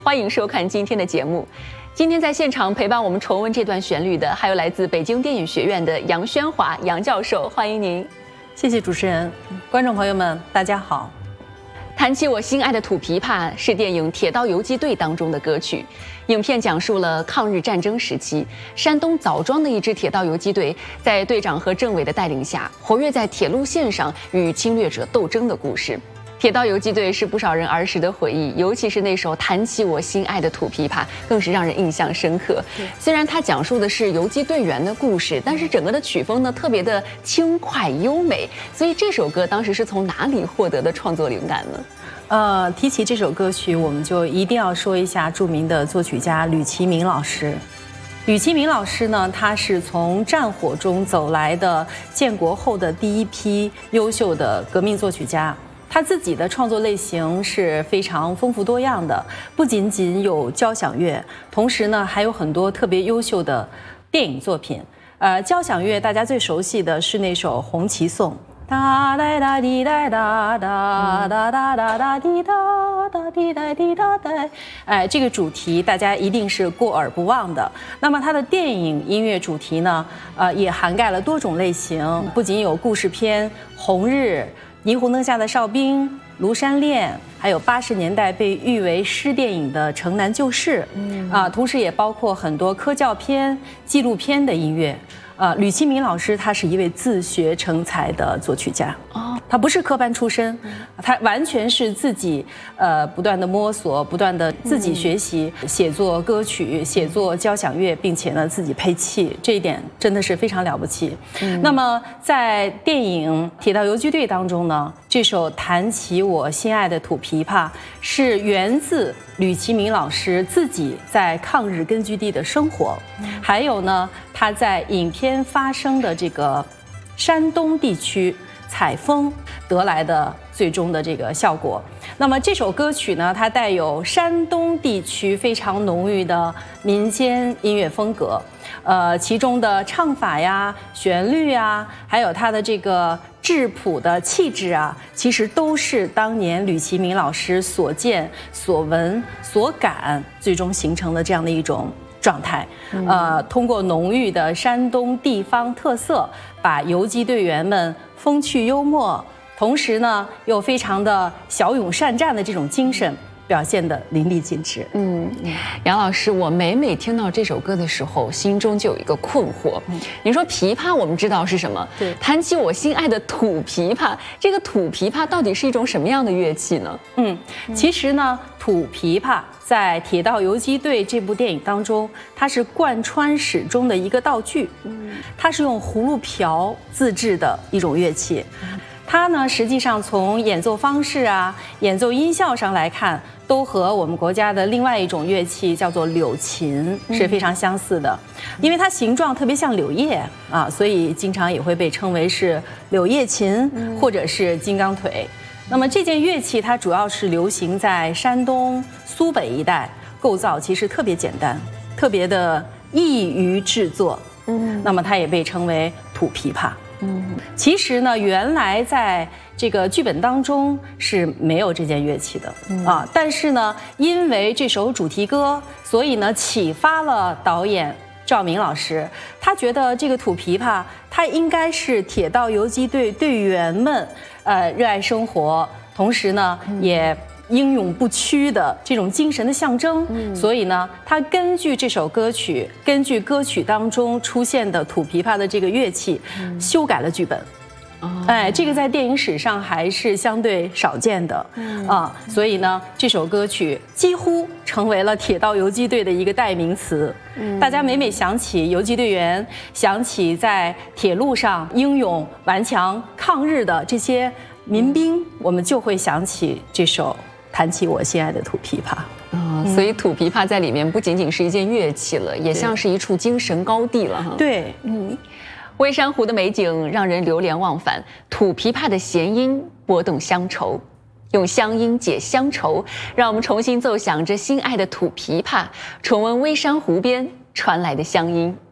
欢迎收看今天的节目。今天在现场陪伴我们重温这段旋律的，还有来自北京电影学院的杨宣华杨教授，欢迎您。 谢谢主持人，观众朋友们，大家好。 弹起我心爱的土琵琶是电影《铁道游击队》当中的歌曲。影片讲述了抗日战争时期，山东枣庄的一支铁道游击队，在队长和政委的带领下，活跃在铁路线上与侵略者斗争的故事。铁道游击队是不少人儿时的回忆，尤其是那首《弹起我心爱的土琵琶》，更是让人印象深刻。虽然它讲述的是游击队员的故事，但是整个的曲风呢特别的轻快优美。所以这首歌当时是从哪里获得的创作灵感呢？ 提起这首歌曲，我们就一定要说一下著名的作曲家吕其明老师。吕其明老师呢，他是从战火中走来的，建国后的第一批优秀的革命作曲家。他自己的创作类型是非常丰富多样的，不仅仅有交响乐，同时呢还有很多特别优秀的电影作品。交响乐大家最熟悉的是那首《红旗颂》。哒哒哒滴哒哒哒哒哒哒哒滴哒哒滴哒滴哒哒，这个主题大家一定是过耳不忘的。那么它的电影音乐主题呢，也涵盖了多种类型，不仅有故事片《红日》、霓虹灯下的哨兵、庐山恋，还有80年代被誉为诗电影的《城南旧事》，同时也包括很多科教片、纪录片的音乐。吕其明老师他是一位自学成才的作曲家，他不是科班出身，他完全是自己不断的摸索，不断的自己学习，写作歌曲，写作交响乐，并且呢自己配器，这一点真的是非常了不起。那么在电影《铁道游击队》当中呢，这首《弹起我心爱的土琵琶》是源自吕其明老师自己在抗日根据地的生活，还有呢他在影片发生的这个山东地区采风得来的最终的这个效果。那么这首歌曲呢，它带有山东地区非常浓郁的民间音乐风格，其中的唱法呀、旋律呀，还有它的这个质朴的气质啊，其实都是当年吕其明老师所见、所闻、所感，最终形成的这样的一种状态。通过浓郁的山东地方特色，把游击队员们风趣幽默，同时呢又非常的骁勇善战的这种精神表现得淋漓尽致。 杨老师，我每听到这首歌的时候，心中就有一个困惑。你说琵琶，我们知道是什么？对，弹起我心爱的土琵琶，这个土琵琶到底是一种什么样的乐器呢？ 其实呢，土琵琶在《铁道游击队》这部电影当中，它是贯穿始终的一个道具。它是用葫芦瓢自制的一种乐器。它呢，实际上从演奏方式啊、演奏音效上来看，都和我们国家的另外一种乐器叫做柳琴是非常相似的。因为它形状特别像柳叶啊，所以经常也会被称为是柳叶琴或者是金刚腿。那么这件乐器它主要是流行在山东、苏北一带，构造其实特别简单，特别的易于制作。那么它也被称为土琵琶。其实呢，原来在这个剧本当中是没有这件乐器的但是呢，因为这首主题歌，所以呢启发了导演赵明老师，他觉得这个土琵琶它应该是铁道游击队队员们热爱生活，同时呢也英勇不屈的这种精神的象征。所以呢，他根据这首歌曲，根据歌曲当中出现的土琵琶的这个乐器，修改了剧本。这个在电影史上还是相对少见的所以呢，这首歌曲几乎成为了铁道游击队的一个代名词。大家每想起游击队员，想起在铁路上英勇顽强抗日的这些民兵，我们就会想起这首《弹起我心爱的土琵琶》。 所以土琵琶在里面不仅仅是一件乐器了，也像是一处精神高地了哈。 对， 微山湖的美景让人流连忘返，土琵琶的弦音拨动乡愁，用乡音解乡愁，让我们重新奏响这心爱的土琵琶，重温微山湖边传来的乡音。